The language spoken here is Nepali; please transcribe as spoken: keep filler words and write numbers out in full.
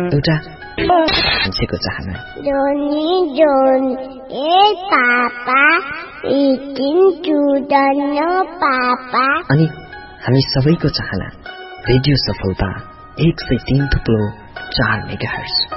एउटा मान्छेको चाहना जोनी जोन ए पापा इटिङ चुडन पापा अनि हामी सबैको चाहना रेडियो सफलता एक सय तीन थुप्लो चार मेगा हर्ज